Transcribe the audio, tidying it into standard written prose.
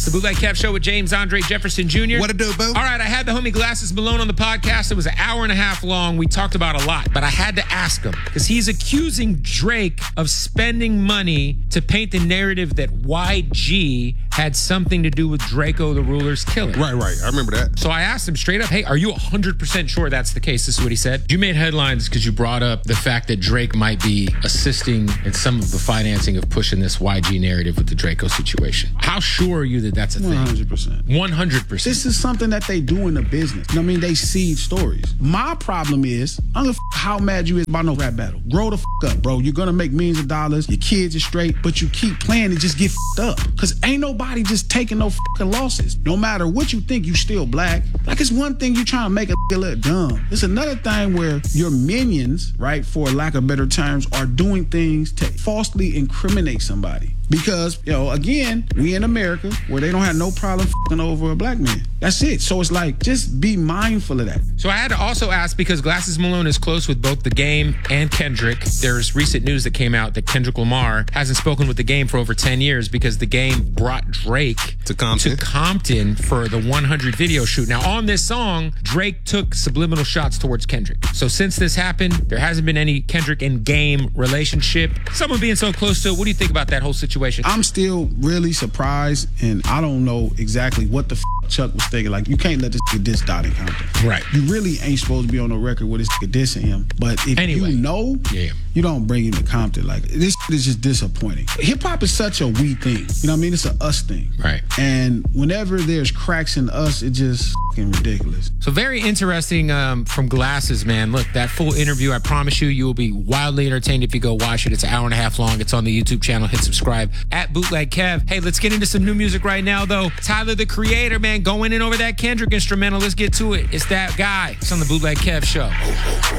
It's the Bootleg Kev Show with James Andre Jefferson Jr. What it do, boo? All right, I had the homie Glasses Malone on the podcast. It was an hour and a half long. We talked about a lot, but I had to ask him because he's accusing Drake of spending money to paint the narrative that YG had something to do with Draco the Ruler's killing. Right. I remember that. So I asked him straight up, hey, are you 100% sure that's the case? This is what he said. You made headlines because you brought up the fact that Drake might be assisting in some of the financing of pushing this YG narrative with the Draco situation. How sure are you that that's a thing? 100%. 100%. This is something that they do in the business. You know what I mean? They seed stories. My problem is, I don't give a how mad you is about no rap battle. Grow the up, bro. You're gonna make millions of dollars. Your kids are straight, but you keep playing and just get up. Cause ain't nobody just taking no losses. No matter what you think, you still black. Like, it's one thing you trying to make a look dumb. It's another thing where your minions, right, for lack of better terms, are doing things to falsely incriminate somebody. Because, again, we in America where they don't have no problem over a black man. That's it. So it's like, just be mindful of that. So I had to also ask, because Glasses Malone is close with both The Game and Kendrick. There's recent news that came out that Kendrick Lamar hasn't spoken with The Game for over 10 years because The Game brought Drake to Compton for the 100 video shoot. Now, on this song, Drake took subliminal shots towards Kendrick. So since this happened, there hasn't been any Kendrick and Game relationship. Someone being so close to it, what do you think about that whole situation? I'm still really surprised, and I don't know exactly what the Chuck was thinking. Like, you can't let this diss Dottie Compton. Right. You really ain't supposed to be on the record with this dissing him. But if you know, you don't bring him to Compton. Like, this is just disappointing. Hip-hop is such a we thing. You know what I mean? It's an us thing. Right. And whenever there's cracks in us, it just fucking ridiculous. So very interesting from Glasses, man. Look, that full interview, I promise you will be wildly entertained if you go watch it. It's an hour and a half long. It's on the YouTube channel. Hit subscribe at Bootleg Kev. Hey, let's get into some new music right now, though. Tyler, the Creator, man, going in over that Kendrick instrumental. Let's get to it. It's that guy. It's on the Bootleg Kev Show.